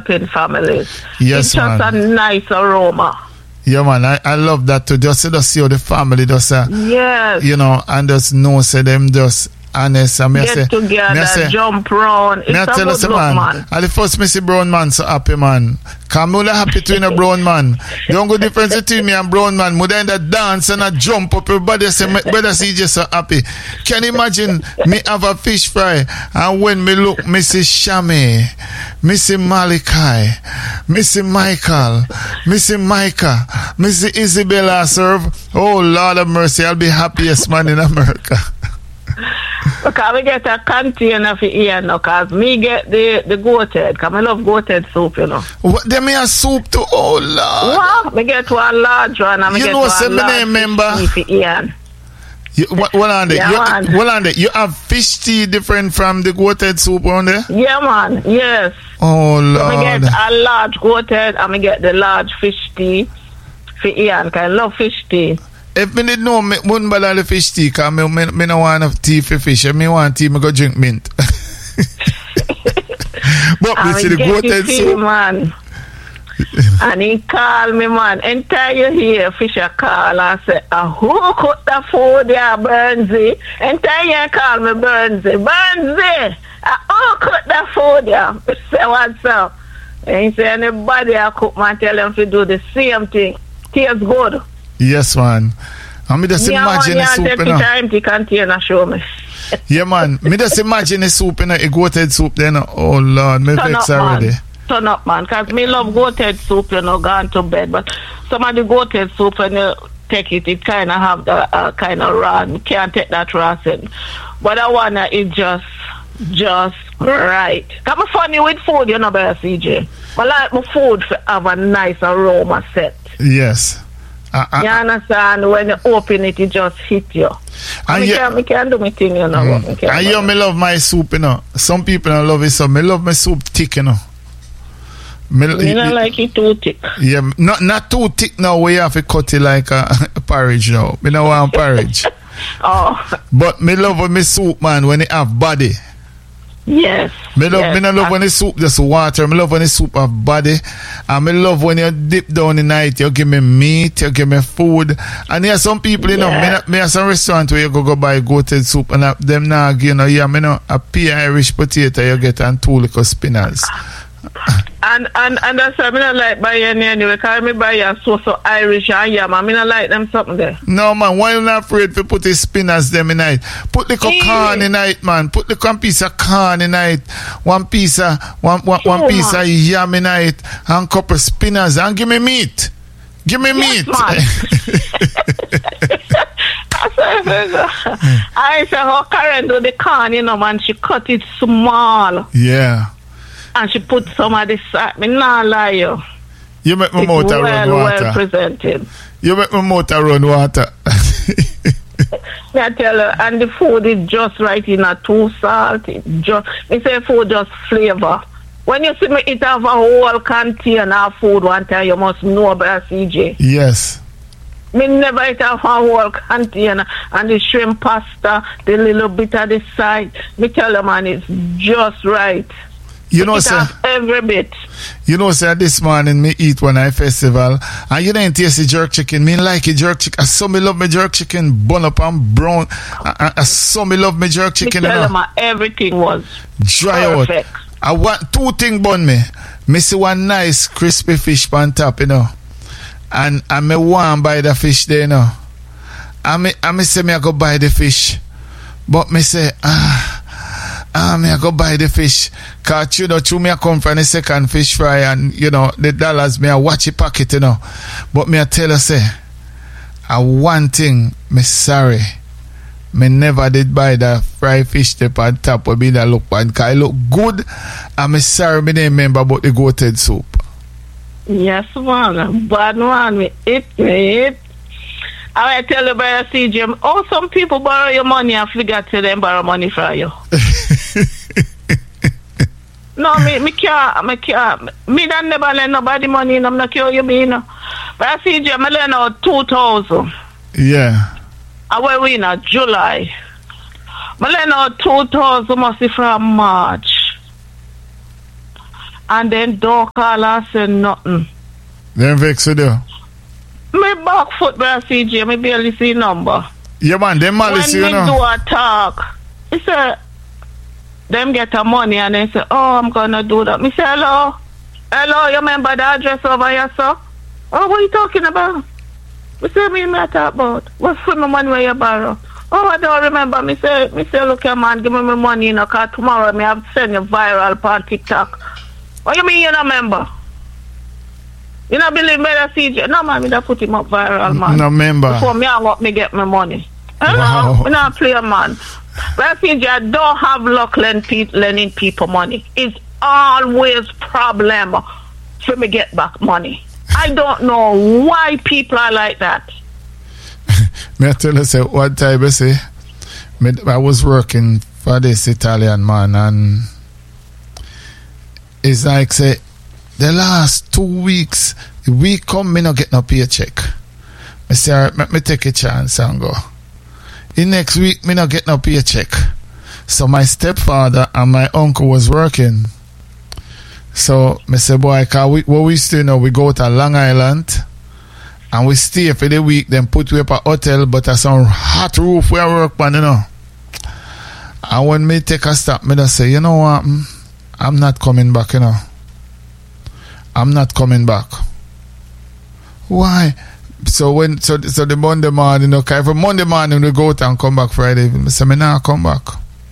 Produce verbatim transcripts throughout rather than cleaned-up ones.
helping families. Yes, it's just man. a nice aroma. Yeah, man, I, I love that too. Just to see how the family does, uh, yes, you know, and just know, say them just honest. And me get say, together, me say, jump round. It's me a tell good us, look, man. man. And the first me see brown man so happy, man. Cause me only happy to in a brown man. The only difference between me and brown man, me in the dance and I jump up. Everybody say, me brother C J so happy. Can you imagine me have a fish fry and when me look, me see Shami, me see Malachi, me see Michael, me see Micah, me see Isabella serve. Oh Lord of mercy, I'll be happiest man in America. Because we get a container for Ian now, because me get the, the goat head, because I love goat head soup, you know. What, them me a soup too? Oh Lord. What? Me get one large one, and me you get know, one large name, member. fish tea for Ian. You, what, what on there? Yeah, you, man. what on there? You have fish tea different from the goat head soup on there? Yeah, man. Yes. Oh Lord. So me get a large goat head, and me get the large fish tea for Ian, because I love fish tea. If me did know, me wouldn't bother the fish tea, because me, me, me no want enough tea for fish. If me want tea, me go drink mint. But me see the goat head soup. Man. And he called me, man. Enter you here, Fisher call and say, uh, who cooked the food there, Burnsy? Enter you and call me Burnsy. Burnsy, uh, who cooked the food there? I say, what's up? And he said, anybody I cook, man, tell them to do the same thing. Tastes good. Yes, man. And me just yeah, imagine the soup, you know. Yeah, empty container, show me. Yeah, man. Me just imagine the soup, you know, a goat head soup, then. Oh, Lord, me vex already. Turn up, man, because me love goat head soup, you know, gone to bed. But some of the goat head soup, when you take it, it kind of have the uh, kind of raw. You can't take that raw scent. But that one uh, is just, just right. Because I'm funny with food, you know, by C J. But I like my food to have a nice aroma set. Yes. Uh, uh, you understand? When you open it, it just hit you. And you can, can do my thing, you know. Mm. And you me love my soup, you know. Some people don't love it, so me love my soup thick, you know. Me, you don't like it too thick. Yeah, not not too thick now. We have to cut it like a, a porridge now. Me don't want porridge. Oh. But me love when me soup, man, when it have body. Yes. Me love, yes. me not love when the soup just water. Me love when the soup have body. And me love when you dip down the night, you give me meat, you give me food. And there are some people, you yeah. know, me, me have some restaurant where you go go buy goated soup and uh, them now, you know, yeah, me know, a pea Irish potato you get and two little spinners. And and and that's why I don't like buy any anyway, because I buy a so so Irish and yam. I mean I like them something there. No man, why you not afraid to put the spinners them in it? Put the hey. corn in it, man. Put the one piece of corn in it, one piece of one one, one oh, piece man. of yam in it, and couple spinners, and give me meat. Give me yes, meat. I say how Karen do the corn, you know, man, she cut it small. Yeah. And she put some of this, I mean, not lie you. You make my mouth well, run water. well presented. You make my mouth run water. Me I tell her, and the food is just right, in a too salty. Just, me say food just flavor. When you see me eat have a whole container of food one time, you must know about C J. Yes. Me never eat have a whole container, and the shrimp pasta, the little bit of the side. Me tell her, man, it's just right. You know, sir. Every bit. You know, sir, this morning me eat one night festival, and you didn't taste the jerk chicken. Me like a jerk chicken. I saw me love my jerk chicken, bun up and brown. I, I saw me love my jerk chicken. Me tell you know. them everything was dry perfect. out. I want two things bun me. Me see one nice crispy fish on top, you know, and I me want buy the fish there, you know. I me I me say me I go buy the fish, but me say ah. Ah, me I go buy the fish. Cause you know, true me I come from the second fish fry and you know, the dollars me I watch it pocket, you know. But me I tell her say, I one thing, me sorry. Me never did buy the fried fish tip on top of me that look one cause it look good. And me sorry me didn't remember about the goated soup. Yes, man. Bad man, me eat, me eat. I tell you by C J, oh, some people borrow your money and forget to them borrow money from you. No, me, me can't, me can't. Me don't never lend nobody money, and I'm not sure you mean. But I see you, I lend out two thousand. Yeah. I went in uh, July. I lend out two thousand, must be from March. and then don't call and say nothing. Then vex with you. My back foot, brother C J, I barely see number. Yeah, man, them malice, you know. When we do a talk, he say, them get a money and they say, oh, I'm going to do that. Me say, hello? Hello, you remember the address over here, sir? Oh, what are you talking about? Me say, me, me I talk about. What's for my money where you borrow? Oh, I don't remember. Me say, me say, look here, man, give me my money, you know, because tomorrow me have to send you viral on TikTok. What you mean you don't remember? You don't believe me, that C J? No, man, me don't put him up viral, man. No remember. Before me hang up, me get my money. Hello? Wow. Me not play a man. But C J, I don't have luck lending, lending people money. It's always problem for me get back money. I don't know why people are like that. Me I tell you, say, one time I say, me, I was working for this Italian man, and it's like, say, the last two weeks, the week come, me not get no paycheck. I say, all right, let me take a chance and go. The next week, me not get no paycheck. So my stepfather and my uncle was working. So me say, boy, cause we, what we stay now, we go to Long Island and we stay for the week, then put we up a hotel, but a some hot roof where I work on, you know. And when me take a stop, me just say, you know what, I'm not coming back, you know. I'm not coming back. Why? So when so so the Monday morning, you know, cause for Monday morning we go out and come back Friday, I say, me nah come back.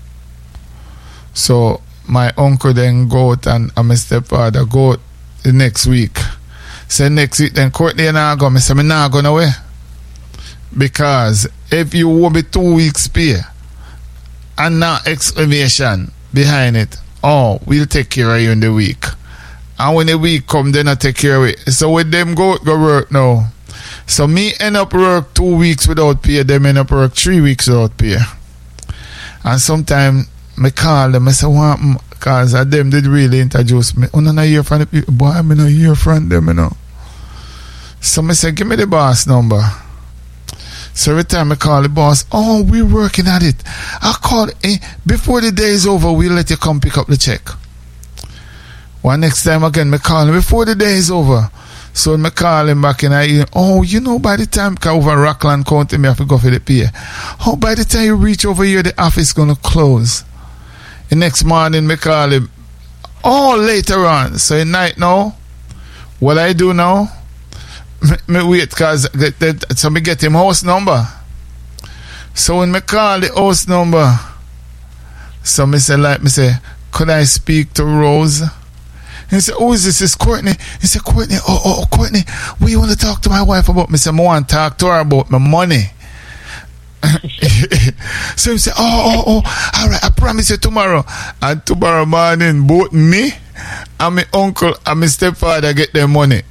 So my uncle then go out and, and my stepfather go out the next week. Say next week then Courtney and I go. I say, me nah going away. Because if you owe me two weeks pay and not exclamation behind it, oh, we'll take care of you in the week. And when the week come, then I take care of it. So with them go go work now. So me end up work two weeks without pay, them end up work three weeks without pay. And sometimes me call them, I say, what? Because them did really introduce me. Oh, no, no hear from the people. Boy, I no hear from them, you know. So I say, give me the boss number. So every time I call the boss, oh, we're working at it. I call, eh, before the day is over, we'll let you come pick up the check. One next time again, I call him, before the day is over. So I call him back and I hear, oh, you know, by the time I over Rockland County, I have to go for the pay. Oh, by the time you reach over here, the office is going to close. The next morning, I call him, oh, later on. So at night now, what I do now, me wait, because so me get him house number. So when me call the house number, so me say, like, me say, could I speak to Rose? And he said, oh, is this is Courtney? He said, Courtney, oh, oh, Courtney, we want to talk to my wife about. Me say, I want to talk to her about my money. So he said, oh, oh, oh, all right, I promise you tomorrow. And tomorrow morning, both me and my uncle and my stepfather get their money.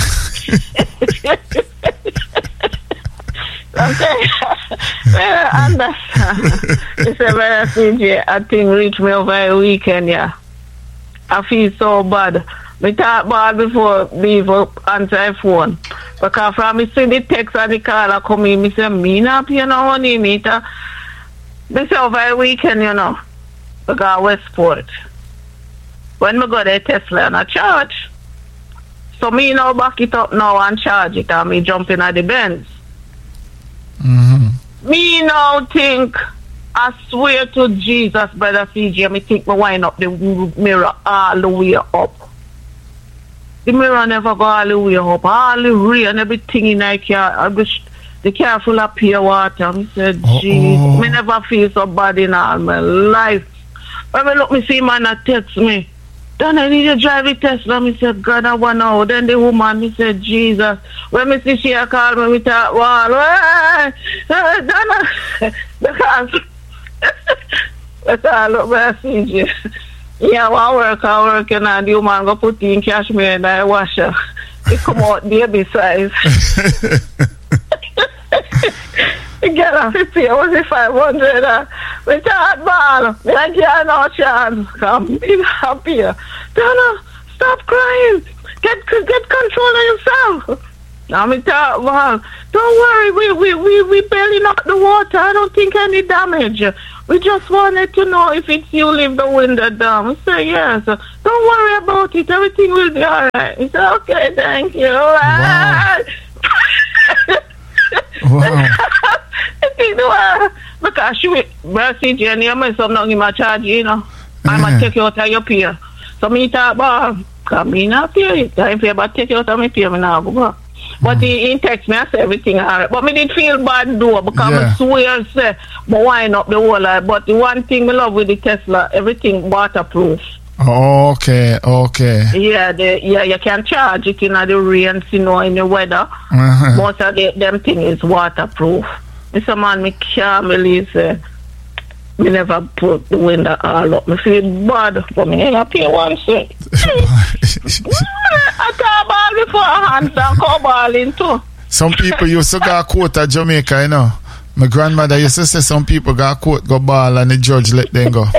Okay. Well, I understand. It's a very C J. I think reach me over a weekend, yeah. I feel so bad. Me talk bad before leave up answer phone. Because from me see the text and the call I come in, me say, me not pay no money, me ta. Me say over a weekend, you know. Because Westport. When me go there Tesla and I charge. So me now back it up now and charge it and me jump in at the Benz. Mm-hmm. Me now think, I swear to Jesus, brother C J, me think me wind up the mirror all the way up. The mirror never go all the way up. All the rain, everything in my car, I wish the car full of pure water. Me said, jeez, me never feel so bad in all my life. When me look, me see man that text me, then I need to drive the Tesla. Me said, God, I want to know. Then the woman, me said, Jesus. When me see she call me, me talk, well, hey, hey, Donna. Because, because I look at C J. Yeah, I work, I work, and the woman go put in cashmere and I wash her. It come out baby size. Get a fifty, I was a five hundred. Uh, we start ball. I can't no chance. Come be happy. Donna, stop crying. Get get control of yourself. Now me talk ball. Don't worry, we we we we barely knocked the water. I don't think any damage. We just wanted to know if it's you leave the window down. We say yes. Don't don't worry about it. Everything will be all right. He said, okay, thank you. Wow. Wow. You know, because she will, Mercy Jenny, I'm going to give my charge, you know. I'm going to take you out of your peer. So me talk about, come in up here. If you ever take you out of my peer, I'm not go. But mm. he, he text me, I said everything all right. But me did feel bad though, because yeah. I swear, say, but wind up the whole life. But the one thing I love with the Tesla, everything waterproof. Okay, okay. Yeah, the, yeah, you can charge it in the rain, you know, in the weather. Uh-huh. Most of the, them thing is waterproof. Mister Man, me can't believe uh, me never put the window all up. Me feel bad, but me ain't pay one cent. I can't ball before hands and come balling too. Some people used to go court at Jamaica, you know. My grandmother used to say some people go court, go ball, and the judge let them go.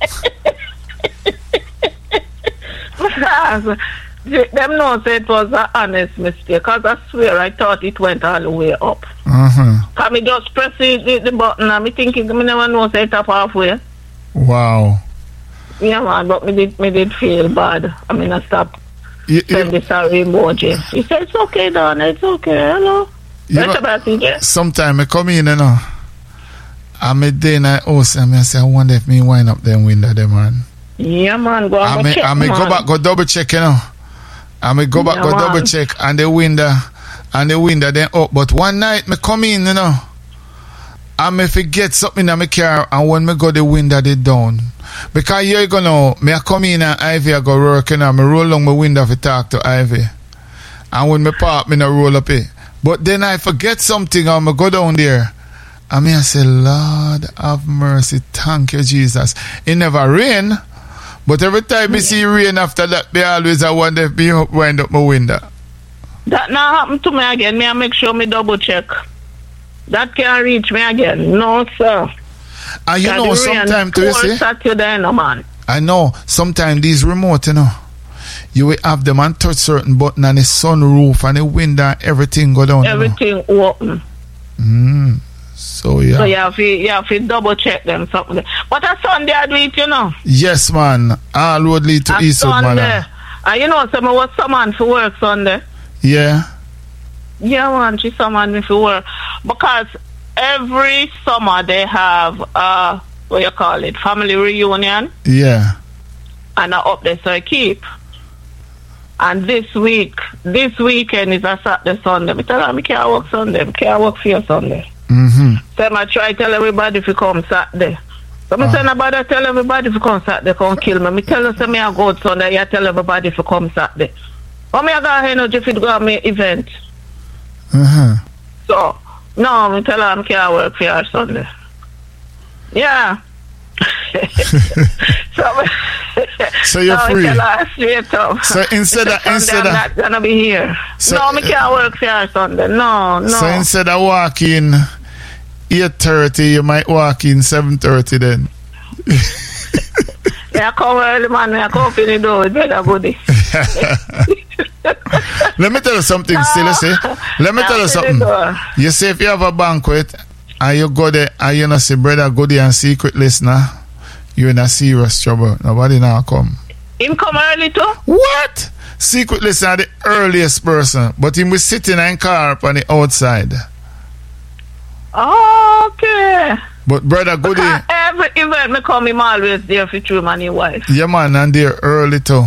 Them know say it was an honest mistake, because I swear I thought it went all the way up. Uh-huh. Because me just press the, the button and me thinking me never know say it up halfway. Wow. Yeah man, but me did me did feel bad. I mean I stopped you, send the sorry emoji. He said it's okay Donna, it's okay, hello. That's about it. Sometimes I come in, you know. I'm a day in the house and I say I wonder if me wind up them window there, man. Yeah man, go and me, check, and me go back, go double check, you know. And me go back, yeah, go man. double check, and the window, and the window then up. But one night me come in, you know, and me forget something in my car, and when me go the window they down. Because you're gonna, me I come in and Ivy I go work, you know, me roll along my window to talk to Ivy. And when me park, me no roll up it. But then I forget something, and me go down there. And me I say, Lord have mercy, thank you Jesus. It never rain. But every time I see rain after that, they always I wonder if me wind up my window. That now happen to me again. Me I make sure me double check. That can't reach me again. No, sir. And you know, sometimes to you see, Saturday, no, man. I know, sometimes these remote, you know, you will have them and touch certain button and the sunroof and the window, everything go down. Everything you know? open. Mm. So yeah. So you have to, you have to double check them something. But a Sunday I do it, you know. Yes, man. All road lead to Eastwood, man. And you know, some was summoned for work Sunday. Yeah. Yeah, man. She summoned me for work because every summer they have uh, what you call it, family reunion. Yeah. And I up there, so I keep. And this week, this weekend is a Saturday, Sunday. I tell them I can't work Sunday. I can't work for you Sunday. Mm-hmm. So I try to tell everybody if you come Saturday. So I uh. say nobody tell everybody if you come Saturday, come kill me. I tell us me I go out Sunday, I tell everybody if you come Saturday. But me I got energy if you go to my event. Uh-huh. So, no, I tell them I can't work for you Sunday. Yeah. so, so you're so free. So instead of instead I'm not gonna be here. So, no, I can't work for you Sunday. No, no. So instead of walking eight thirty, you might walk in seven thirty then. Yeah, come early, man. I come open the door. It's better goodie. Let me tell you something, still, see. Let me tell you something. You say if you have a banquet and you go there and you know see brother Goody and secret listener, you're in a serious trouble. Nobody now come. Him come early too? What? Secret listener the earliest person, but him was sitting in car on the outside. Okay. But brother Goody, because every event me come, him always there for true man and wife. Yeah man, and they're early too.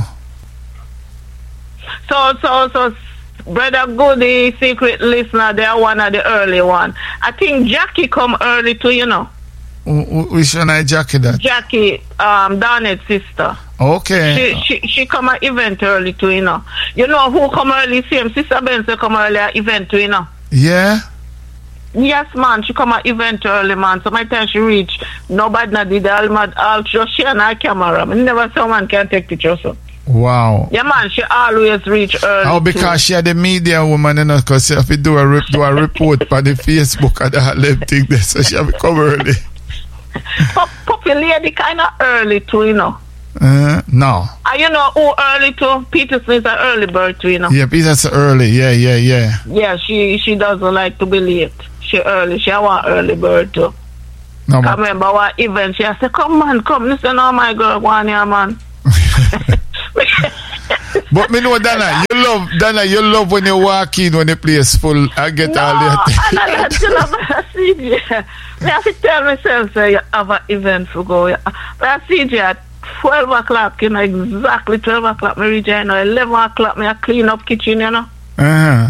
So so so brother Goody, secret listener, they are one of the early one. I think Jackie come early too, you know. Which one is Jackie that? Jackie, um, Donet's sister. Okay. She she she come at event early too, you know. You know who come early? Same Sister Benson come early at event too, you know. Yeah. Yes, man. She come at event early, man. So my time she reach, nobody not did all mad, all just she and her camera. I never saw man can take pictures. So. Wow. Yeah, man. She always reach early. Oh, because too. she had the media woman, you know, because she have to do a rip, do a report on the Facebook and that live thing there, so she have to come early. Puppy lady kind of early too, you know. Uh, no. And you know who early too? Peterson is an early bird too, you know. Yeah, Peterson early. Yeah, yeah, yeah. Yeah, she she doesn't like to be late. She early. She want early bird too. No, I remember what event she said, come man, come. Listen, oh my girl, one year man. But me know, Dana, you love, Dana, you love when you walk in when the place full. I get no, all that. and I had to love a C J. I have to tell myself, say, you have an event to go. But I C J at twelve o'clock, you know, exactly twelve o'clock, me reach, you know, eleven o'clock, me I clean up kitchen, you know. Uh-huh.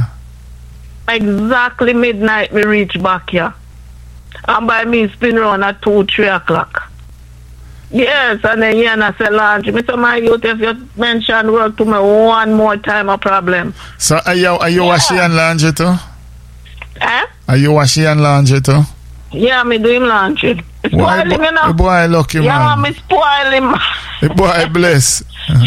Exactly midnight, me reach back here. And by me, spin around at two, three o'clock. Yes, and then you know, say laundry. Mister My youth, if you mention work to me one more time, a problem. So are you, are you yeah. washing and laundry too? Eh? Are you washing and laundry too? Yeah, me doing laundry. Spoil Why, him, you know. The boy lucky, yeah, man. Yeah, me spoil him. The boy bless.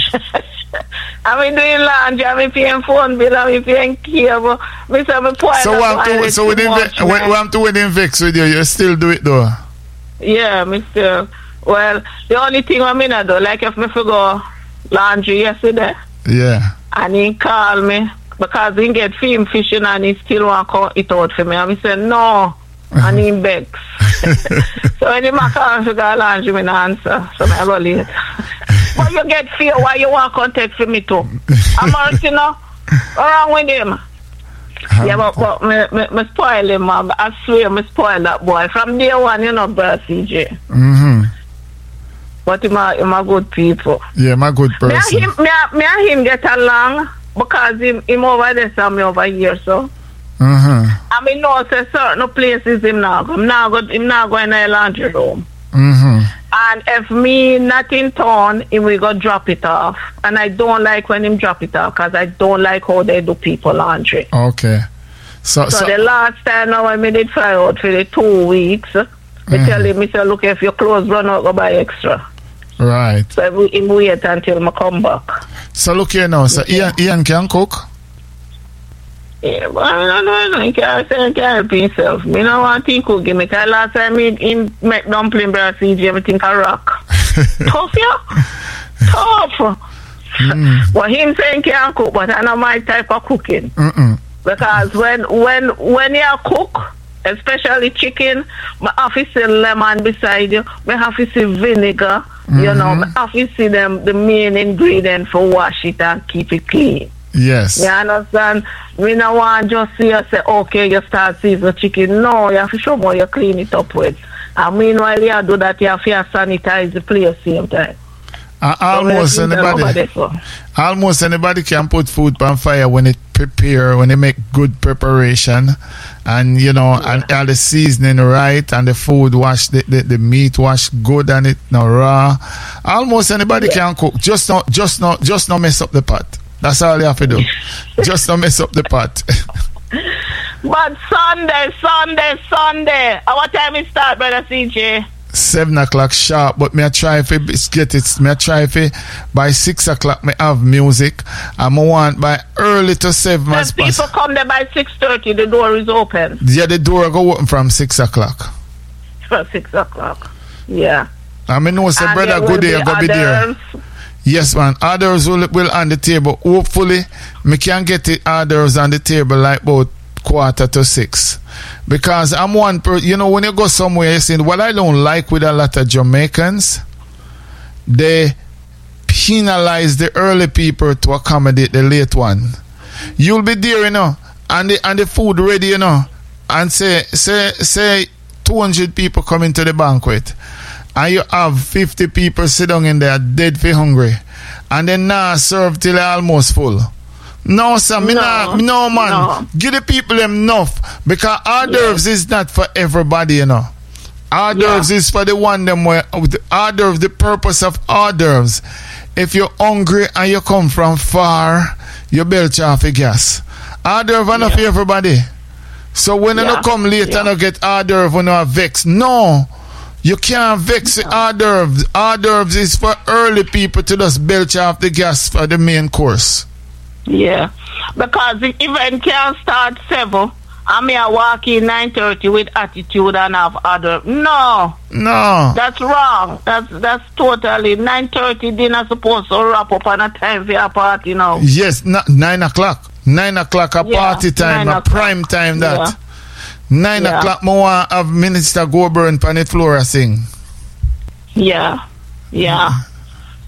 I'm doing laundry, I'm paying phone bill, I'm paying cable. Me say me spoil So what to, so when him ve- when, when to when him vex with you, you still do it though? Yeah, me still. Well, the only thing I mean I do, like if me go laundry yesterday. Yeah. And he call me because he get film fishing and he still want to it out for me. And he said no. And he begs. So when he call me to go laundry, me no answer. So I go late. But you get fear why you want contact for me too. I'm alright, you know. What's wrong with him? Um, yeah, but, but me, me, me spoil him, man. I swear me spoil that boy. From day one, you know, bro, C J. Mm-hmm. But him a, him a good people. Yeah, my good person. Me and him, me, me and him get along because him, him over there, so me over here, so. Mm-hmm. I mean, no, say certain places him now go. Him now go, him now go in a laundry room. Mm-hmm. And if me not in town, he will go drop it off. And I don't like when him drop it off because I don't like how they do people laundry. Okay. So, so, so the last time now when me did fly out for the two weeks, me mm-hmm. tell him, me say, look, if your clothes run out, go buy extra. Right. So he wait until I come back. So look here now. So Ian, Ian can cook? Yeah, but I don't know. He can't, he can't help himself. Me no want to cook him because last time he, he make dumpling by C J, I think I rock. Tough, yeah? Tough. Mm. But him saying he can't cook, but I know my type of cooking. Mm-mm. Because when when when you cook, especially chicken, I have to see lemon beside you. I have to see vinegar. Mm-hmm. You know, I have to see them the main ingredient for wash it and keep it clean. Yes. You understand? We don't want just see you say, okay, you start season chicken. No, you have to show more you clean it up with. And meanwhile, you do that, you have to sanitize the place same time. Uh, almost so anybody almost anybody can put food on fire when it prepare, when they make good preparation, and you know, yeah. and all the seasoning right, and the food wash, the, the, the meat wash good, and it no raw. Almost anybody yeah. can cook. Just not, just not, just not mess up the pot. That's all you have to do. Just not mess up the pot. But Sunday, Sunday, Sunday. At what time it start, brother C J? Seven o'clock sharp, but me I try if it get it. Me I try if it by six o'clock me have music. And I want by early to seven. When people come there by six thirty, the door is open. Yeah, the door go open from six o'clock. From six o'clock. Yeah. I mean, no, say brother, good day, go be there. Yes, man. Others will will on the table. Hopefully, me can get the others on the table like about quarter to six. Because I'm one per, you know, when you go somewhere, you see, what I don't like with a lot of Jamaicans, they penalize the early people to accommodate the late one. You'll be there, you know, and the and the food ready, you know, and say say say two hundred people come into the banquet, and you have fifty people sit down in there dead for hungry, and then now serve till they're almost full. No, sir, me no, nah, no man. No. Give the people them enough, because hors d'oeuvres yeah. is not for everybody, you know. Hors d'oeuvres yeah. is for the one them where hors d'oeuvres, the purpose of hors d'oeuvres. If you're hungry and you come from far, you belch off a gas. Hors d'oeuvres are not for everybody. So when yeah. you don't come late yeah. and you get hors d'oeuvres when you are vexed, no. You can't vex the hors d'oeuvres. Hors d'oeuvres is for early people to just belch off the gas for the main course. Yeah, because the event can start seven. I may walk in nine thirty with attitude and have other. No, no, that's wrong. That's that's totally nine thirty. Dinner supposed to wrap up on a time for a party now. Yes, n- nine o'clock. Nine o'clock a yeah, party time, a prime time. That yeah. nine yeah. o'clock. More have Minister Goburn on the floor sing. Yeah, yeah.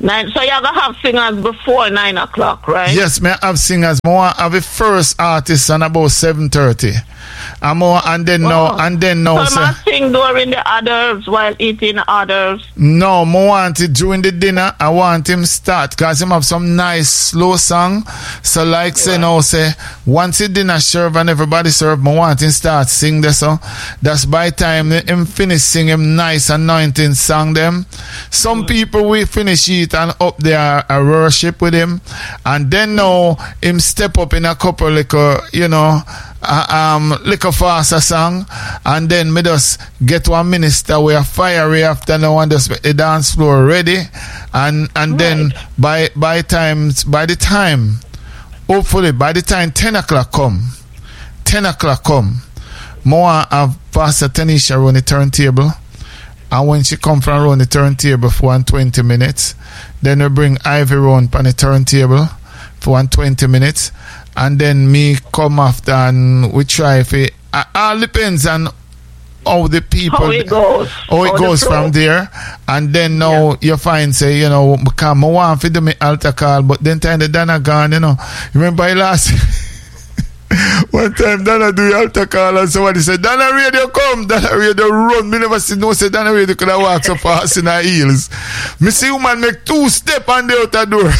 Nine. So you're gonna have singers before nine o'clock, right? Yes, me have singers. More have the first artist on about seven thirty. And more and then Oh. now and then now. So must sing during the others while eating others. No, more want it during the dinner. I want him start because him have some nice slow song. So like say now say once the dinner serve and everybody serve, I want him start sing the song. That's by time him finish sing him nice anointing song them. Some people we finish it and up there a worship with him, and then now him step up in a couple like a, you know. Uh, um, like a faster song, and then me just get one minister we are fiery after now and just make the dance floor ready, and and Right. then by by times by the time, hopefully by the time ten o'clock come, ten o'clock come, more have Pastor Tanisha run the turntable, and when she come from run the turntable for one twenty minutes, then we bring Ivy run on the turntable for one twenty minutes. And then me come after and we try if it uh, all depends on how the people How it goes. how it How the goes flow. from there. And then now you find say, you know, because I want to do my altar call, but then time the Dana gone, you know. Remember I last one time Dana do the altar call and somebody said, Dana Radio come, Dana Radio run. Me never see no say Dana Radio could have walked so fast in her heels. Me see woman make two step on the outer door.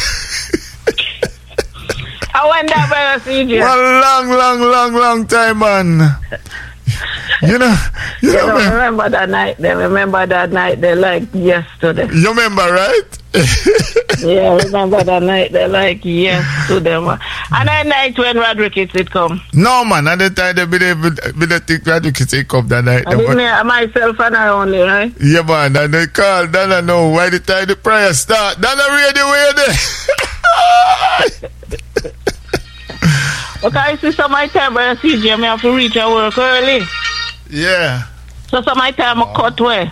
I went that brother C J. One long, long, long, long time, man. You know, you You know, know, man. remember that night. They remember that night. They like yesterday. You remember, right? Yeah, remember that night. They like yesterday. Man. And that night when Roderick it come. No, man. At the time, they believe they think that you can take up that night. I didn't hear myself and I only, right? Yeah, man. And they call Dana know why the time the prayer start. Dana radio where there. Okay, see, some my time, brother C J, I have to reach at work early. Yeah. So some my time I cut way.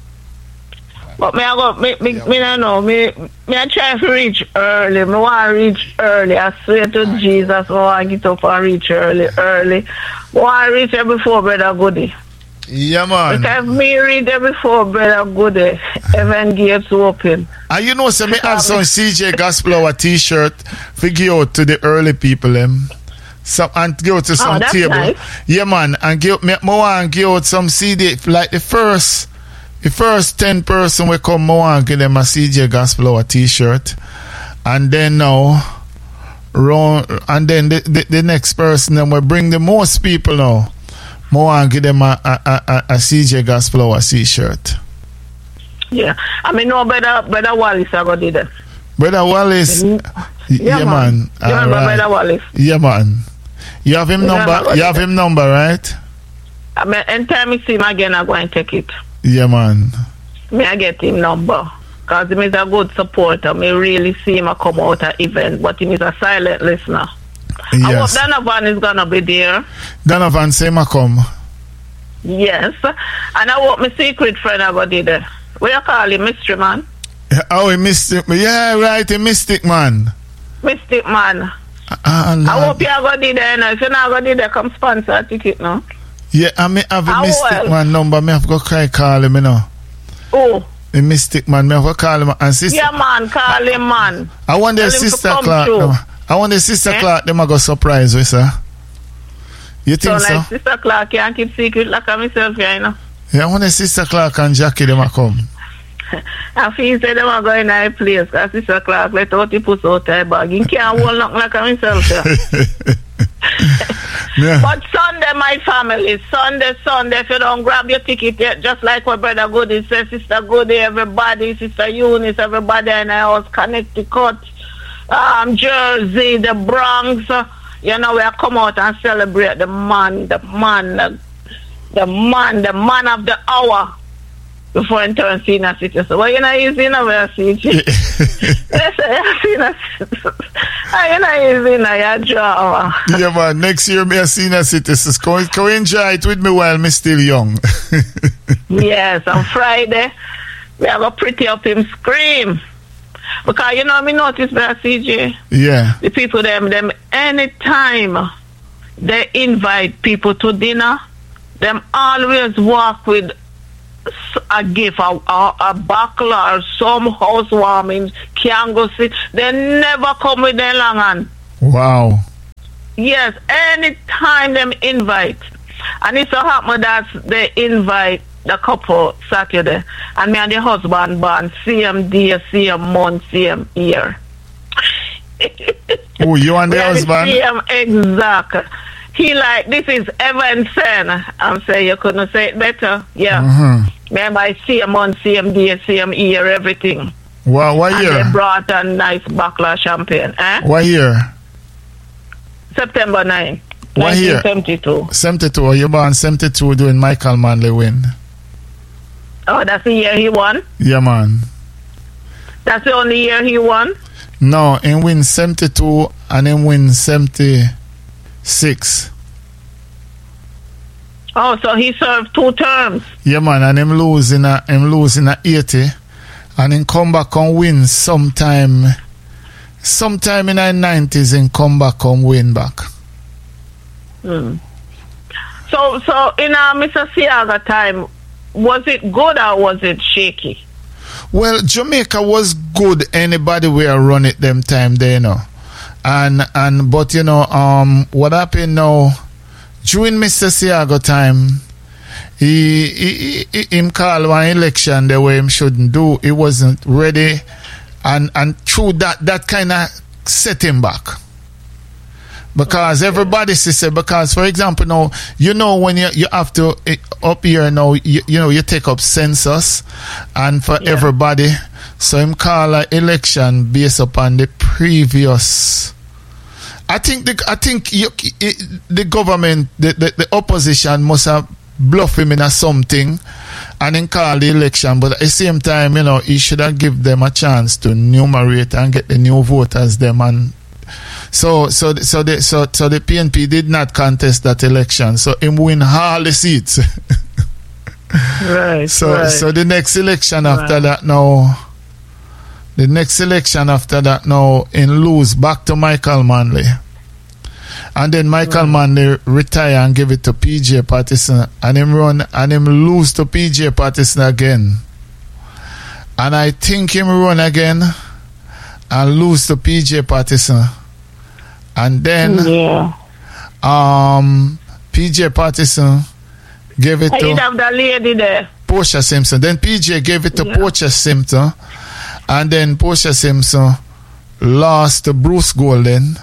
But me I go, me, me, me don't know, me, me I try to reach early. Me want to reach early. I swear to Jesus, I want to get up and reach early, early. I want to reach there before Brother Goody. Yeah, man. Because me reach there before Brother Goody, heaven gates open. And you know, so me have some C J Gospel Hour t-shirt for give out to the early people, them. Some, and give out to some Oh, that's table. nice. Yeah, man. And give me, me want give out some C D, like the first, the first ten person we come, I want give them a C J Gospel Hour t-shirt. And then now, run, and then the, the, the next person, then we bring the most people now. I want give them a, a, a, a C J Gospel Hour t-shirt. Yeah. I mean, no, Brother, Brother Wallace I go do that. Brother Wallace, Yeah, yeah, man. You remember Alright. Brother Wallace? Yeah, man. You have him Yeah, number. man. You have him number, right? I mean, anytime I see him again, I go and take it. Yeah, man. Me I get him number. Because he is a good supporter. Me really see him a come out at event, but he is a silent listener. I hope Yes. Donovan is going to be there. Donovan, say ma come. Yes. And I hope my secret friend I go there. What you call him, Mystery Man? Oh, he mystic. Yeah, right, he mystic man. Mystic Man. Ah, Lord. I hope you go there. Now. If you not go there, come sponsor a ticket now. Yeah, I may have a Ah, mystic well. man number. Me have to go cry call him, you know. Oh. The mystic man. Me have to call him and sister. Yeah, man. Call him, man. I want the Tell him to sister come Clark. through. them- I want the sister Eh? Clark. Them I go surprise with, sir. You So, think so? like, Sister Clark can't keep secret like I myself, yeah, you know. Yeah, I want the sister Clark and Jackie. Them I come. I feel say them are going to a place because Sister Clark let out the pussy out her bag. He can't hold nothing like himself. Yeah. Yeah. But Sunday, my family, Sunday, Sunday, if you don't grab your ticket yet, just like what Brother Goody says, Sister Goody, everybody, Sister Eunice, everybody in the house, Connecticut, um, Jersey, the Bronx, uh, you know, we are come out and celebrate the man, the man, the, the man, the man of the hour. Before I turn senior citizen. Well, you know, he's in a way, C J. Let's say, senior citizen. You know, he's in a drama. Yeah, man. Next year, me a senior citizen. Go, go enjoy it with me while me still young. Yes, on Friday, we have a pretty up him scream. Because, you know, me notice that, C J, Yeah. the people, them, them, anytime they invite people to dinner, them always walk with a gift, a, a, a buckler, or some housewarming, can go see. They never come with their long hand. Wow. Yes, anytime them invite. And it so happen that they invite the couple Saturday. And me and the husband born same day, same month, same year. Oh, you and the husband? Same exact. He like, this is heaven sent. I'm saying you couldn't say it better. Yeah. Mm-hmm. Remember, I same month, same day, same year, everything. Wow, what year? And they brought a nice bottle of champagne. Eh? What year? September ninth. What year? nineteen seventy-two. seventy-two. You born seventy-two doing Michael Manley win. Oh, that's the year he won? Yeah, man. That's the only year he won? No, he win seventy-two and then win seventy-six. Oh, so he served two terms. Yeah, man, and him lose in a him lose in a eighty, and him come back and win sometime, sometime in the nineties, and come back and win back. Hmm. So, so in uh, Mister Seaga time, was it good or was it shaky? Well, Jamaica was good. Anybody will run it them time there, you know. And and but you know, um, what happened now? During Mister Seaga time, he, he, he him call one election the way him shouldn't do. He wasn't ready, and and through that that kind of set him back. Because everybody say, because for example now, you know when you you have to up here now, you, you know you take up census, and for yeah. everybody, so him call an election based upon the previous. I think the I think you, it, the government, the, the the opposition must have bluffed him in a something, and then call the election. But at the same time, you know, he should have give them a chance to enumerate and get the new voters them and. So so so the so so the P N P did not contest that election. So him win all the seats. Right. So right. so the next election after right. that now, the next election after that now, in lose back to Michael Manley, and then Michael right. Manley retire and give it to P J Patterson, and him run and him lose to P J Patterson again, and I think him run again and lose to P J Patterson. And then yeah. um, P J Patterson gave it I to have the lady there. Portia Simpson. Then P J gave it to yeah. Portia Simpson. And then Portia Simpson lost to Bruce Golden.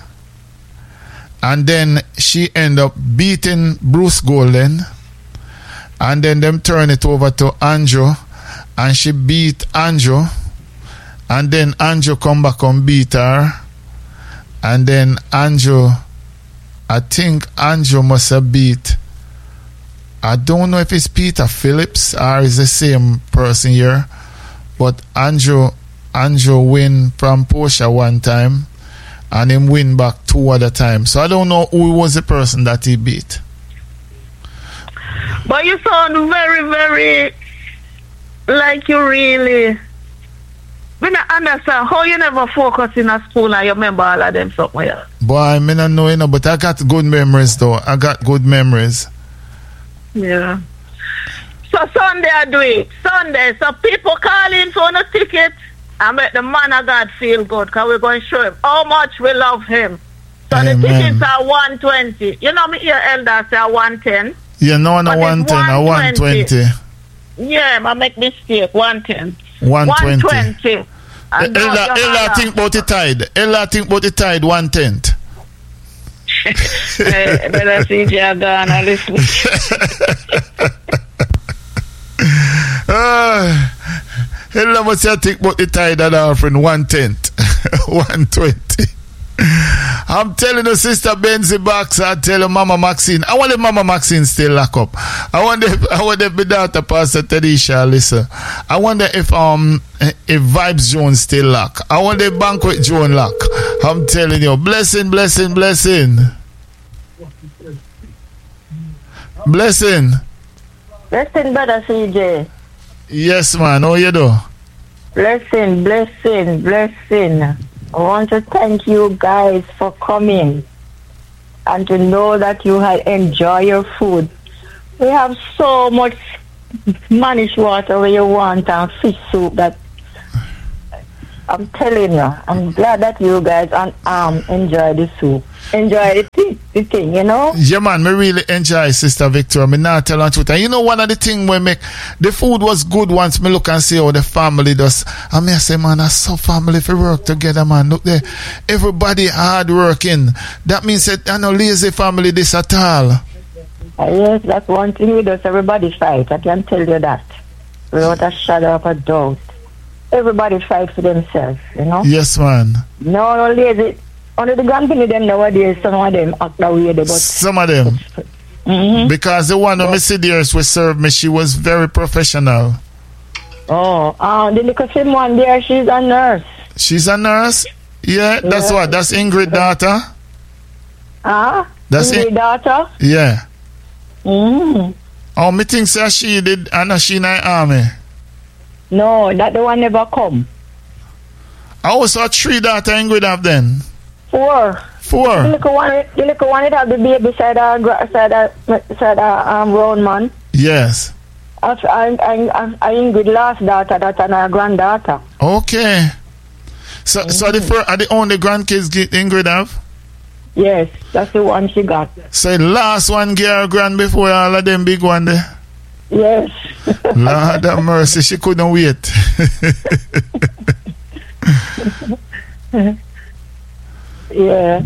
And then she ended up beating Bruce Golden. And then them turn it over to Andrew. And she beat Andrew. And then Andrew come back and beat her. And then Andrew, I think Andrew must have beat, I don't know if it's Peter Phillips or is the same person here, but Andrew, Andrew win from Portia one time and him win back two other times. So I don't know who was the person that he beat. But you sound very, very like you really... I don't understand how you never focus in a school and you remember all of them somewhere. Boy, I may not know, you know, but I got good memories though. I got good memories. Yeah. So Sunday I do it. Sunday. So people call in for a ticket and make the man of God feel good because we're going to show him how much we love him. So Amen. The tickets are one twenty. You know me here elders say one ten. Yeah, no, no, one ten or one twenty. Yeah, I make mistake. one ten. one twenty. one twenty. Ella, Ella think about the tide. Ella think about the tide one tenth. Hey, better see you gone and listen. uh, Ella must have think about the tide and offering one tenth. one twenty. I'm telling you, Sister Benzie Box, I tell you, Mama Maxine. I want the Mama Maxine still lock up. I wonder if, I wonder if my daughter, Pastor Tedisha, listen. I wonder if um if Vibes Jones still lock. I wonder if Banquet Jones lock. I'm telling you, blessing, blessing, blessing. Blessing. Blessing, brother C J. Yes, man. How you do? Blessing, blessing, blessing. I want to thank you guys for coming and to know that you had enjoyed your food. We have so much manish water where you want and fish soup that I'm telling you, I'm glad that you guys um, um enjoy the soup. Enjoy the thing, the thing, you know? Yeah, man, me really enjoy Sister Victoria. Me not tell on truth. And you know, one of the things we make, the food was good once me look and see how the family does. And me I say, man, that's so family if we work together, man. Look there, everybody hard working. That means that I no lazy family this at all. Uh, yes, that's one thing we do. Everybody fight. I can tell you that. Without a shadow of a doubt. Everybody fight for themselves, you know? Yes, man. No, no lazy. Only the grandparents them nowadays, some of them act that way. But some of them. Mm-hmm. Because the one who me see there we served me, she was very professional. Oh, uh, the little same one there, she's a nurse. She's a nurse? Yeah, that's yeah. what? That's Ingrid daughter? Ah? Uh, that's Ingrid in- daughter? Yeah. Mm-hmm. Oh, me think so she did, I know she in the army. No, that the one never come. I also three daughter Ingrid have then. Four. Four. The little one, the little one it have the baby side of side of side of um round man. Yes. I I I I Ingrid last daughter, that and her granddaughter. Okay. So mm-hmm. so the first, are the only grandkids Ingrid have? Yes, that's the one she got. So the last one get her grand before all of them big one there. Yes. Lord have mercy, she couldn't wait. Yeah.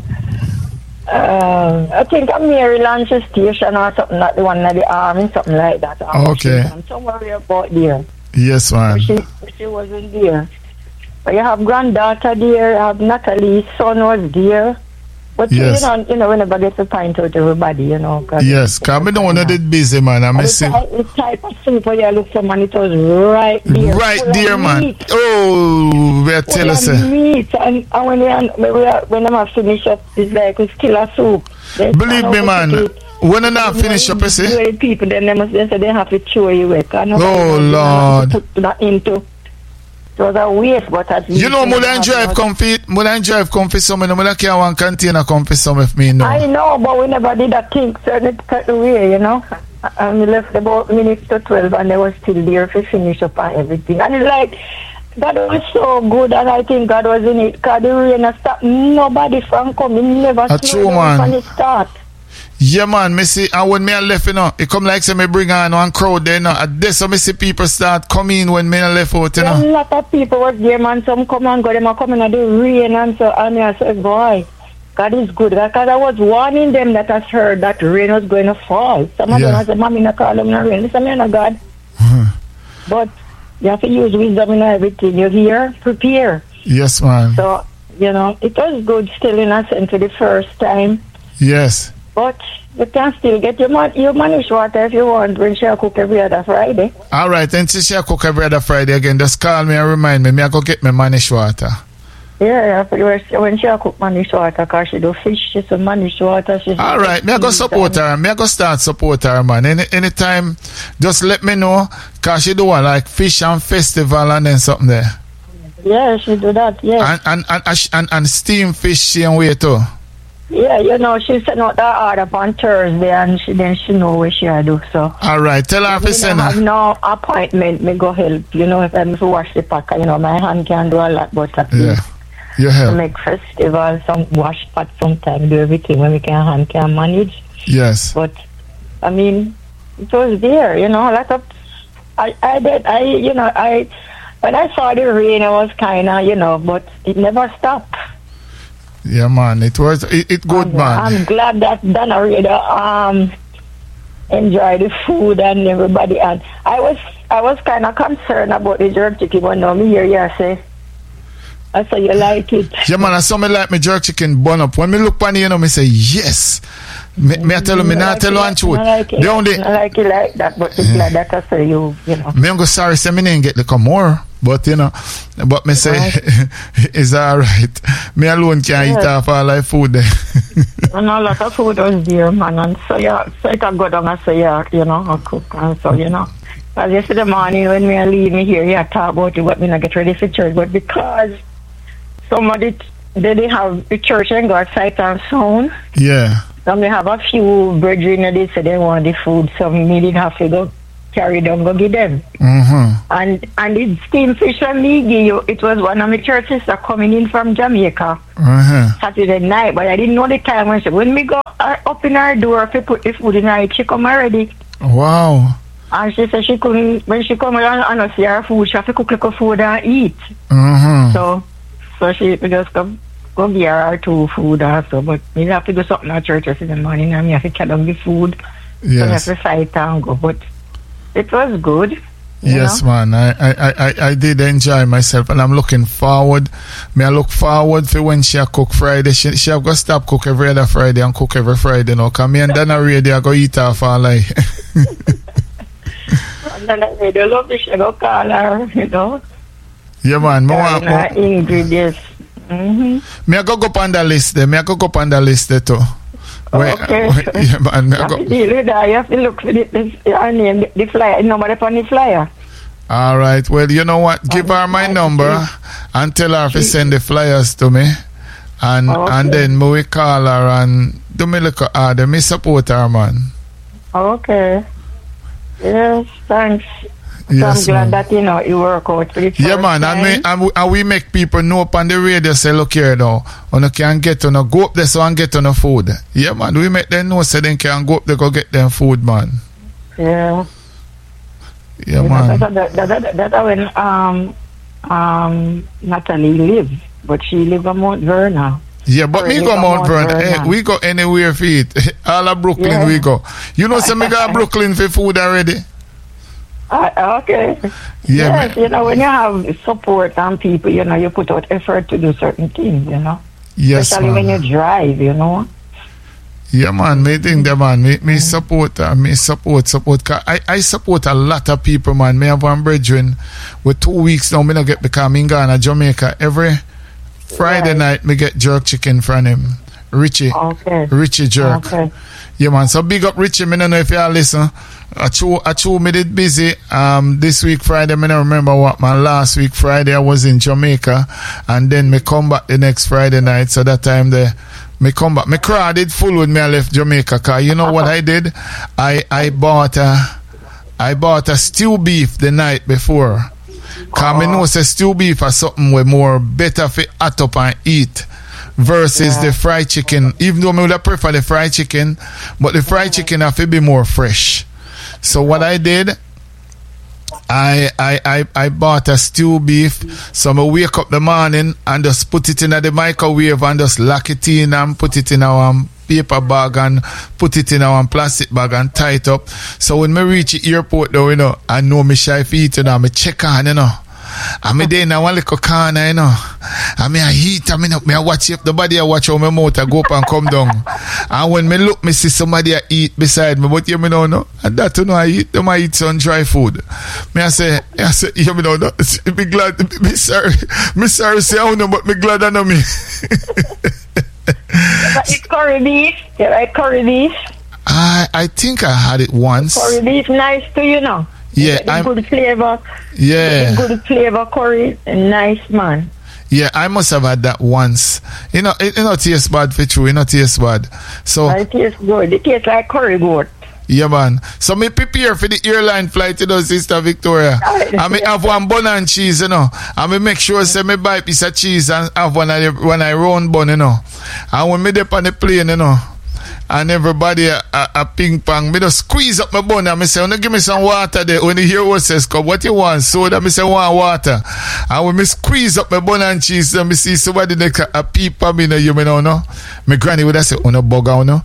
Uh, I think a Maryland station or something like the one at the army, something like that. Okay. Somewhere about there. Yes, man. She, she wasn't there. But you have granddaughter there, you have Natalie's son was there. But yes. you know, you know, we never get to point out everybody, you know. Cause yes, because I don't want to get busy, man. I'm missing. The type of soup where you look for, man, it was right there. Right there, man. Meat. Oh, we tell us. Meat. And, and when, we, when I'm finished up, it's like it's still a soup. There's Believe me, man. When I'm not finished up, you see? People, then they must they say they have to throw you away. Oh, Lord. Put that into. It was a waste, but at least... You know, Mulan Drive come for Mulan Drive come for some, and Mulan can't one container come for some if me know. I know, but we never did that thing certain, certain way, you know. And we left about minutes to twelve, and they were still there to finish up and everything. And it's like, God was so good, and I think God was in it, because the rain has stopped nobody from coming, never snowed down from the start. Yeah, man, me see, and when me I left, you know, it come like say me bring on one crowd there, you know, and this so me see people start coming when me I left out, you know. A lot of people was there, man, some come and go, them are coming at the rain, and so, and I said, boy, God is good, because I was warning them that I heard that rain was going to fall. Some of yeah. them, I said, Mommy, not call them no rain, listen, me, no God. But you have to use wisdom in everything, you hear, prepare. Yes, man. So, you know, it was good still in a sense for the first time. Yes. But you can still get your, man, your manish water if you want when she cook every other Friday. All right, and since she cook every other Friday again, just call me and remind me. Me I go get my manish water. Yeah, yeah. When she cook manish water, because she do fish, she do manish water. She all right, me I go support her. Me I go start support her, man. Any anytime, just let me know, because she do one like fish and festival and then something there. Yeah, she do that, yeah. And and and, and, and steam fish same way too. Yeah, you know, she sent out that order on Thursday, and she then she know where she do, so. All right, tell her if it's send her. I have no appointment, me go help, you know, if I'm to wash the pack, you know, my hand can do a lot, but at yeah. You help. Make festival, some wash pot sometime, do everything when we can hand can manage. Yes. But, I mean, it was there, you know, a lot of, I, I did, I, you know, I, when I saw the rain, I was kind of, you know, but it never stopped. Yeah, man, it was it, it good, I'm, man. I'm glad that Donna really um enjoy the food and everybody, and I was I was kind of concerned about the jerk chicken, but now me hear you say, I say you like it. Yeah, man, I saw me like my jerk chicken bun up. When me look on you know, me say yes. Me, me I tell you, me not tell you one truth. I like it. The only I like it like that, but it's like that I say you, you know. Me go sorry, say me didn't get like more. But you know, but me say right. It's all right. Me alone can't yes. eat off all my food there. And a lot of food was there, man. And so yeah, so I can go down and say yeah, you know, I cook and so you know. As yesterday morning when me leave me here, yeah, talk about it, but me not get ready for church. But because somebody they didn't have the church and got sight and sound. Yeah. So me have a few brethren that they said they want the food, so me didn't have to go carry down, go give them. Mm-hmm. And and the steamed fish when me give you, it was one of my church sisters coming in from Jamaica Uh-huh. Saturday night, but I didn't know the time when she, when we go uh, up in her door, if we put the food in her, she come already. Wow. And she said she couldn't, when she come around and I see her food, she have to cook little food and eat. Mm-hmm. So, so she we just come, go give her her two food or so, but we have to do something at church in the morning and we have to carry down the food. So we have Yes. to fight and go, but it was good. you Yes, know? man. I, I, I, I did enjoy myself, and I'm looking forward. May I look forward for when she a cook Friday. She she have got to stop cook every other Friday and cook every Friday now. Cause me and Dana Radio go eat off all like. And then I made a love the she go call her, you know. Yeah, man. Me want, And her me, ingredients. Mm-hmm. me I go go up on the list there. Me I go go up on the list there too. Wait, Okay. wait, yeah, man. Me You I have to go. deal with that. You have to look for the, the, her name, the, the flyer, number upon the flyer. All right. Well, you know what? Give her my number and tell her to send the flyers to me, and Okay. and then me we call her and do me look at her. Me support her, man. Okay. Yes, thanks. Yes, so I'm glad man. that, you know, you work out for the first Yeah, man, and time. we, and, we, and we make people know up on the radio, say, look here now, you can get on a go up there so and get on a food. Yeah, man, we make them know so they can go up there go get them food, man. Yeah. Yeah, You man. know, that, that, that, that, that when um, um, Natalie live, but she live in Mount Vernon. Yeah, but me Sorry, go we go Mount Mount Vernon. Eh, Vernon. we go anywhere for it. All of Brooklyn Yeah. we go. You know, so me go Brooklyn for food already. Uh, okay. Yeah, Yes, man. you know, when you have support and people, you know, you put out effort to do certain things, you know. Yes, Especially when man. you drive, you know. Yeah, man, me think that, man. Me, me support, uh, me support, support. 'Cause I, I support a lot of people, man. Me have one brethren with two weeks now. Me not get because me in Ghana, Jamaica. Every Friday Right. night, me get jerk chicken from him. Richie. Okay. Richie jerk. Okay. Yeah, man. So big up Richie. Me don't know if y'all listen. I chew, I chew me did busy. Um, this week Friday, me don't remember what, man. Last week Friday, I was in Jamaica. And then me come back the next Friday night. So that time there, me come back. Me crowd did full when me I left Jamaica. Cause you know what I did? I, I bought a, I bought a stew beef the night before. Cause me know say stew beef is something way more better for hot up and eat versus Yeah. the fried chicken. Even though me would have prefer the fried chicken, but the fried chicken have to be more fresh. So what I did, I I I, I bought a stew beef. So I wake up the morning and just put it in the microwave and just lock it in and put it in our paper bag and put it in our plastic bag and tie it up. So when me reach the airport though, you know, I know me shy feet, you know, me check on, you know. And me there in one little corner, you know. And me I heat, I mean, me I watch if the body I watch how my mouth I go up and come down. And when me look, me see somebody I eat beside me, but you me know, no. And that you know, I eat them, I eat some dry food. Me I say, I say, you me know, no. Me glad, me sorry, me sorry say I don't know, but me glad I know me. But it's curry beef. You like curry beef? I I think I had it once. Curry beef nice too, you know. Yeah, The I'm- good flavor. Yeah. The good flavor curry. Nice, man. Yeah, I must have had that once. You know, it, it not taste bad for true. It not taste bad. So It tastes good. It tastes like curry goat. yeah, man. So me prepare for the airline flight, you know, Sister Victoria. I me have one bun and cheese, you know. And me make sure say me buy a piece of cheese and have one of the, when I round bun, you know. And when me dip on the plane, you know, and everybody a, a, a ping pong, me just squeeze up my bun and me say, "Wanna give me some water there?" When you hear what says, "Come, what you want?" Soda, me say, "Want water." And when me squeeze up my bun and cheese, and me see somebody like a, a peep on me, you know, no. My granny would have say, "Oh no, bugger, no."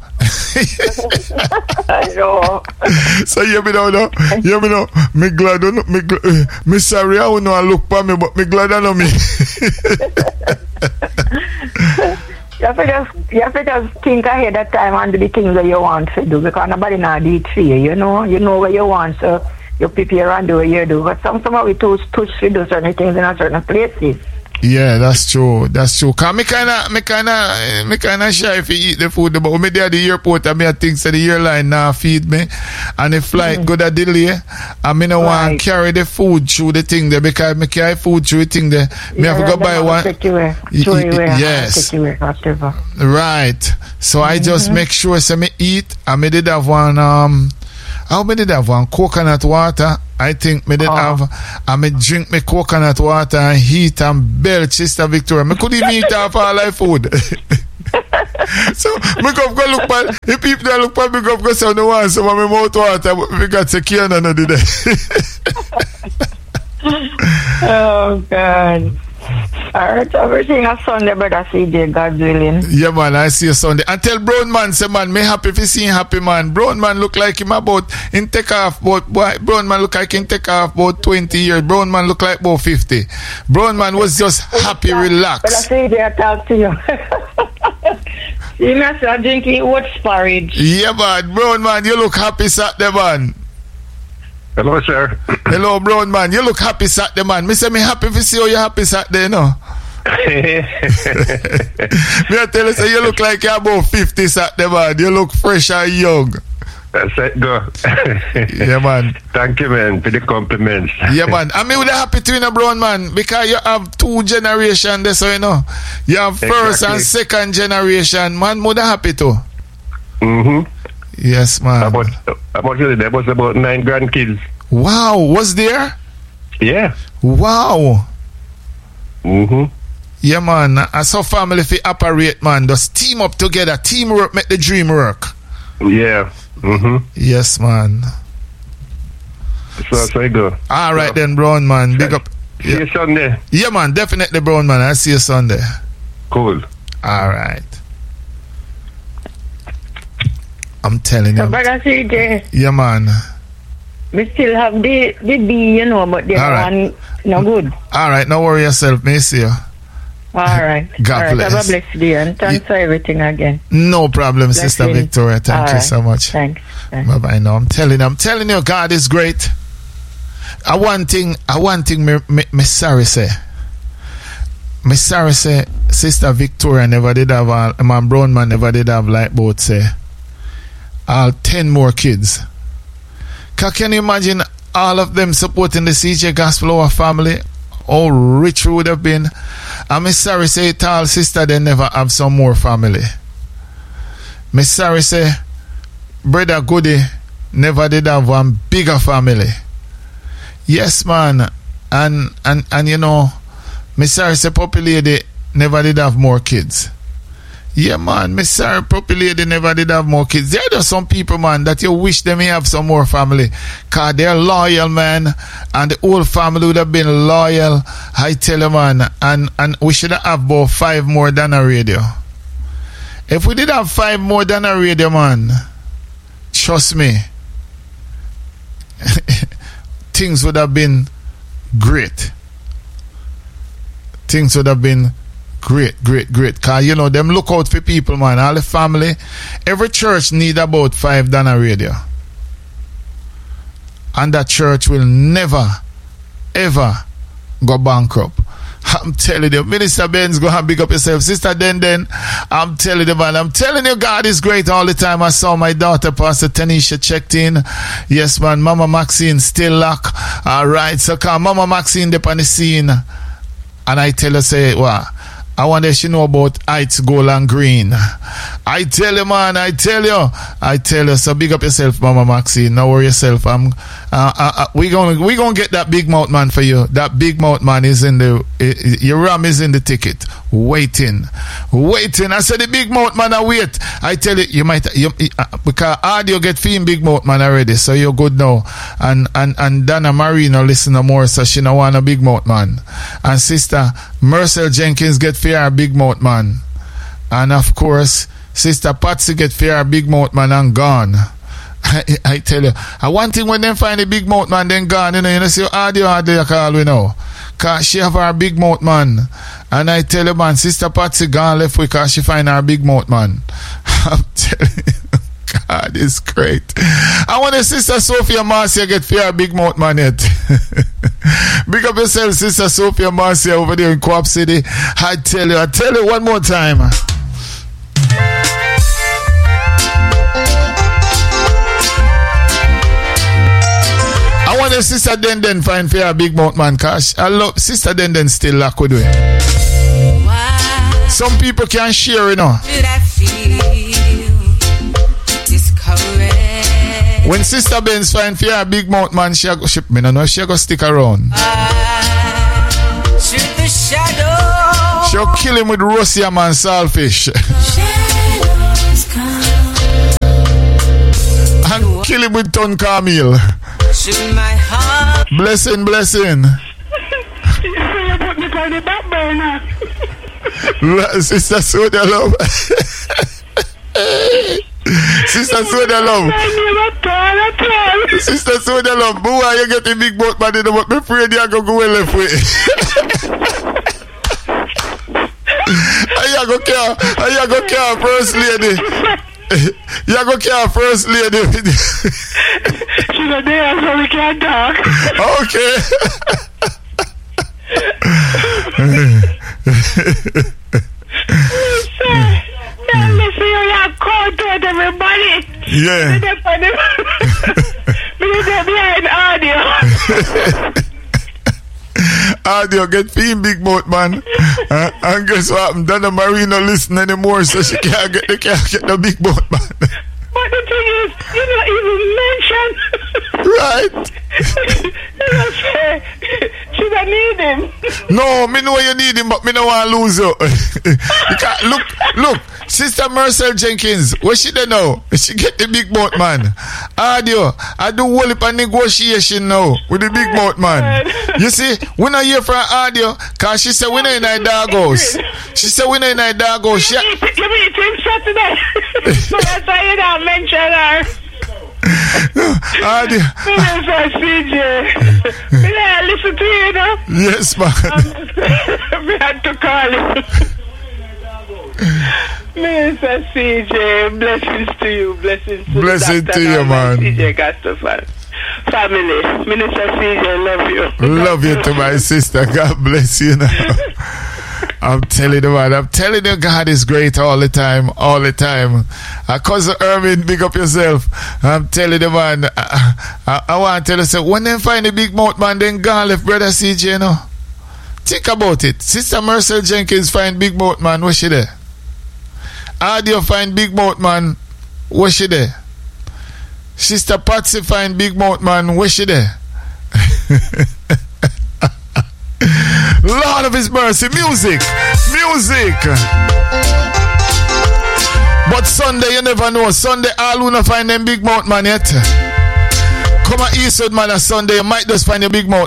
I know. So you me know, no, you me know, me glad, no, me, gl- uh, me sorry, I don't know, I look for me, but me glad I know me. You have to just, you have to just think ahead of time and do the things that you want to do because nobody not do it for you, you know. You know what you want, so you prepare and do what you do. But some some we too touch to do certain things in a certain places. Yeah, that's true. That's true. Cause me kinda, me kinda, me kinda shy if you eat the food, but when me there at the airport, I mean, I think so the airline now feed me, and the flight go that delay, and me no want Right. carry the food through the thing there because me carry food through the thing there. Me have to go buy one. Take you away. Y- Throw y- you away. yes. Take you away. Whatever. Right. So I just make sure say me eat, and me did have one um How many did have one coconut water? I think me did Oh. have, I me drink me coconut water and heat and belch, Sister Victoria. Me couldn't even eat half all my food. So, me go go look for, if people that look for me go go say, no one, so my mouth water, we got secure and no did Oh, God. All right, everything on Sunday, brother C J, God willing. Yeah, man, I see you Sunday. And tell Brown man, say, man, me happy if you see him happy, man. Brown man look like him about, in take off, about, boy, Brown man look like him take off about twenty years. Brown man look like about fifty. Brown man was just happy, Brother relaxed. C J, I talk to you. You know, so I'm drinking oats porridge. Yeah, man, Brown man, you look happy Saturday, man. Hello, sir. Hello, Brown man, you look happy Saturday, man. Me say me happy if you see how you happy Saturday, you know. Me I tell you, say you look like you're about fifty Saturday, man. You look fresh and young. That's it, go. Yeah, man. Thank you, man, for the compliments. Yeah, man. I mean, we're happy to you, know, Brown man, because you have two generations there, so you know. You have first Exactly. and second generation. Man, we're happy too. Mm-hmm. Yes, man. About, about you, there was about nine grandkids. Wow, was there? Yeah. Wow. Mm-hmm. Yeah, man. I saw family fi operate, man. Just team up together. Teamwork make the dream work. Yeah. Mm-hmm. Yes, man. So, so you go. All right, So, then, Brown man. Big up. See you Sunday. Yeah, man. Definitely, Brown man. I see you Sunday. Cool. All right. I'm telling So, you. brother C J, Yeah, man. we still have the, the B, you know, but the All right. one no good. All right. No worry yourself. May see you. All right. God All right. bless. Have a blessed day and thanks Ye- for everything again. No problem, Sister Blessings. Victoria. Thank All you right. so much. Thanks. Thanks. Bye bye. No, I'm telling you, I'm telling you, God is great. I one thing, I one thing, me, me, me sorry say. Me sorry say, Sister Victoria never did have, all, my Brown man never did have like both say, all ten more kids. Ca- Can you imagine all of them supporting the C J Gospel Hour family? How rich we would have been. And me sorry say it all, sister, they never have some more family. Me sorry say, Brother Goody never did have one bigger family. Yes, man. And and and you know, me sorry say Puppy Lady never did have more kids. Yeah, man. Me sorry Puppy Lady never did have more kids. There are just some people, man, that you wish they may have some more family. Cause they're loyal, man. And the whole family would have been loyal. I tell you, man. And and we should have about five more than a radio. If we did have five more than a radio, man, trust me, things would have been great. Things would have been great, great, great. Cause you know, them look out for people, man. All the family. Every church need about five than a radio. And that church will never, ever go bankrupt. I'm telling you, Minister Ben's gonna big up yourself. Sister Den Den, I'm telling you, man, I'm telling you, God is great all the time. I saw my daughter, Pastor Tanisha, checked in. Yes, man, Mama Maxine still lock. All right, so come Mama Maxine up on the scene. And I tell her, say, well, I wonder if she know about Heights, Gold and Green. I tell you, man, I tell you, I tell you. So big up yourself, Mama Maxine. Now worry yourself. I'm, uh, uh, uh, we gonna we gonna get that big mouth man for you. That big mouth man is in the uh, your ram is in the ticket, waiting, waiting. I said the big mouth man, I wait. I tell you, you might you, uh, because audio get feeling big mouth man already, so you're good now. And and and Donna Marino listen no more, so she no want a big mouth man. And Sister Mercel Jenkins get fear big mouth man, and of course Sister Patsy get fear big mouth man and gone. I, I tell you, I one thing when them find a big mouth man, then gone. You know, you know, see audio audio call we know, cause she have her big mouth man, and I tell you, man, Sister Patsy gone left with cause she find her big mouth man. I'm telling you. God is great. I want to Sister Sophia Marcia get fear big mouth man yet. Big up yourself, Sister Sophia Marcia over there in Co-op City. I tell you, I tell you one more time. I want to Sister Den Den find fear big mouth man cause I love Sister Den Den still lock with me. Some people can share, you know. When Sister Benz find for a big mouth man, she go ship me. No know if she go stick around. Shoot the shadow. She'll kill him with Rossiam and Saltfish. And kill him with Ton Camille. Shoot my heart. Blessing, blessing. Sister Soda Love. Sister Soda Love. Sister Soda Love. Boy, you get a big boat, man. But me afraid you go go left way. I go care. I go care, first lady. You go care, first lady. She's not there, so we can't talk. Okay. Listen, you have called to everybody. Yeah. We need to behind audio. Audio get feeling big mouth, man. Uh, and guess what? Donna Marie not listen anymore, so she can't get, they can't get the big mouth, man. But the thing is, you don't even mention. Right. You don't say, should I need him? No, me know you need him, but me don't want to lose you. You can't, look, look. Sister Marcel Jenkins, what she do now? She get the big mouth man. Audio, I do whole heap of negotiation now with the big mouth man. You see, we not here for audio, cause she said we not in our dog house. She said we not in our dog house. She... You meet him Saturday. So that's why you don't mention her. Audio. Minister C J. May I listen to you now? Yes, man. We had to call him. Minister C J, blessings to you, blessings to Blessing Doctor to you, man. C J Gastafan. Family, Minister C J, love you. Love you to my sister. God bless you now. I'm telling you, man. I'm telling you, God is great all the time, all the time. Uh, Cousin Erwin, big up yourself. I'm telling you, man. I, I, I want to tell you, so when they find the big mouth, man, then gone left Brother C J, you know. Think about it. Sister Marcel Jenkins find big mouth, man. What's she there? Audio find big mouth, man. What's she there? Sister Patsy find big mouth, man. What's she there? Lord of His mercy, music, music. But Sunday, you never know. Sunday, all who not find them big mouth man yet. Come on Eastwood, man, on Sunday, you might just find your big mouth